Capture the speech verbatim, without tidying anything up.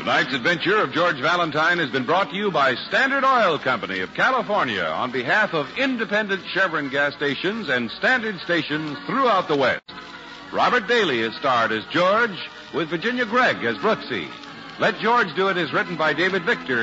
Tonight's adventure of George Valentine has been brought to you by Standard Oil Company of California on behalf of independent Chevron gas stations and Standard stations throughout the West. Robert Daly is starred as George, with Virginia Gregg as Brooksy. Let George Do It is written by David Victor.